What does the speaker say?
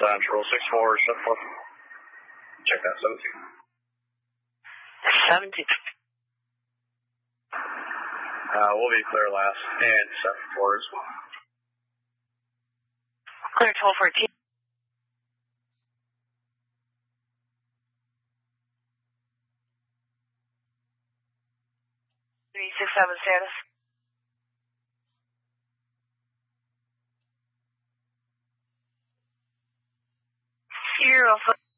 Central 6474. Check that 17. 17. We'll be clear last, and 74 as well. Clear 1214. 367 status. 0.